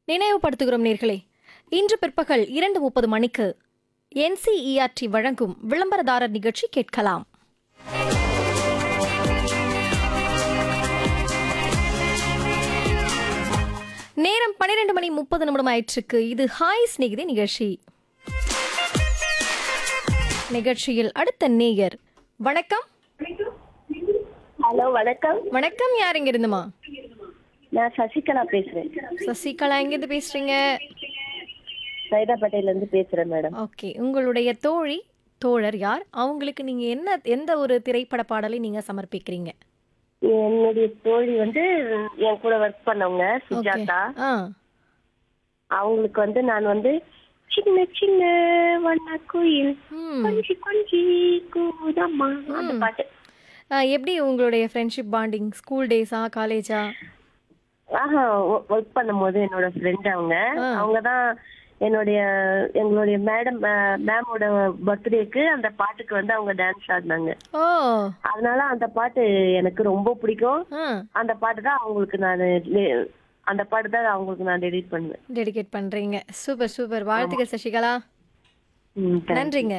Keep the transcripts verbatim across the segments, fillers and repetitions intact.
நினைவுபடுத்துகிறோம் நேர்களே, இன்று பிற்பகல் இரண்டு முப்பது மணிக்கு என்சிஇஆர்டி வழங்கும் விளம்பரதாரர் நிகழ்ச்சி கேட்கலாம். நேரம் பன்னிரண்டு மணி முப்பது நிமிடம் ஆயிற்றுக்கு. இது ஹாய் ஸ்நேகிதி நிகழ்ச்சி. நிகழ்ச்சியில் அடுத்த நேயர். வணக்கம். ஹலோ, வணக்கம். வணக்கம், யார் இங்க இருந்துமா? நான் சசிகலா பேசுறேன். சசிகலா, எங்கிருந்து பேசுறீங்க? சைதாப்பேட்டையில இருந்து பேசுறேன் மேடம். ஓகே, உங்களுடைய தோழி தோழர் யார்? அவங்களுக்கு நீங்க என்ன எந்த ஒரு திரைப்பட பாடலை நீங்க சமர்ப்பிக்கிறீங்க? என்னுடைய தோழி வந்து என் கூட ஒர்க் பண்ணவங்க சுஜாதா. ஆ, அவங்களுக்கு வந்து நான் வந்து சின்ன சின்ன வண்ண குயில் ம். கொஞ்சி கொஞ்சி கூதம்மா அந்த பாட்டு. ஆ, எப்படி உங்களுடைய ஃப்ரெண்ட்ஷிப் பாண்டிங்? ஸ்கூல் டேஸா, காலேஜா? ஆஹா, ஒர்க் பண்ணும்போது என்னோட ஃப்ரெண்ட் அவங்க ஆ. அவங்கதான் என்னுடைய எங்களுடைய மேடம் மேமோட பர்த்டேக்கு அந்த பாட்டுக்கு வந்து அவங்க டான்ஸ் ஆடினாங்க. ஓ, அதனால அந்த பாட்டு எனக்கு ரொம்ப பிடிக்கும். ஆ, அந்த பாட்டு தான் அவங்களுக்கு நான் அந்த பாட்டு தான் அவங்களுக்கு நான் டெடிட் பண்ணுவேன். டெடிகேட் பண்றீங்க. சூப்பர் சூப்பர், வாழ்த்துக்கள் சசிகலா. ம், thank you. நன்றிங்க.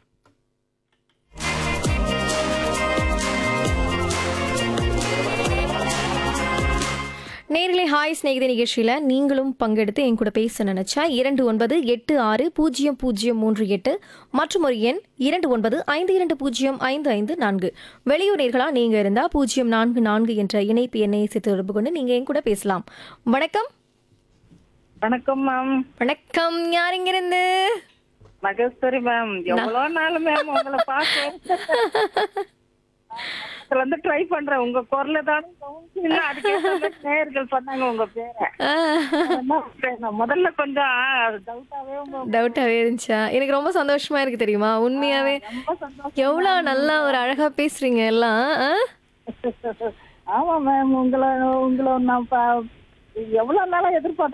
நேரிலே ஹாய் ஸ்நேகிதி நிகழ்ச்சியில நீங்களும் பங்கெடுத்து என் கூட பேச நினைச்சா இரண்டு ஒன்பது எட்டு ஆறு பூஜ்ஜியம் பூஜ்ஜியம் மூன்று எட்டு மற்றும் ஒரு எண் இரண்டு ஒன்பது ஐந்து இரண்டு பூஜ்ஜியம் ஐந்து ஐந்து நான்கு. வெளியூர் நேர்களா நீங்க இருந்தா பூஜ்ஜியம் நான்கு நான்கு என்ற இணைப்பு எண்ணை சேர்த்து தொடர்பு கொண்டு நீங்க என் கூட பேசலாம். வணக்கம். வணக்கம் மேம். வணக்கம், யார் இங்கிருந்து? மகேஸ்வரி மேம். எவ்வளவு நாள் மேம் உங்களை பார்க்க வந்து ட்ரை பண்றேன். உங்க குரல தானே அதுக்கே நேயர்கள் சொன்னாங்க உங்க பேரை. நான் முதல்ல கொஞ்சம் டவுட்டாவே டவுட்டாவே இருந்துச்சா? எனக்கு ரொம்ப சந்தோஷமா இருக்கு தெரியுமா, உண்மையாவே. ரொம்ப சந்தோஷம். எவ்வளவு நல்லா ஒரு அழகா பேசுறீங்க எல்லாம். ஆ? ஆமா மேம், உங்களை உங்களை நான் பா- எவ்வளவு நாளா எதிர்பார்த்தேன்.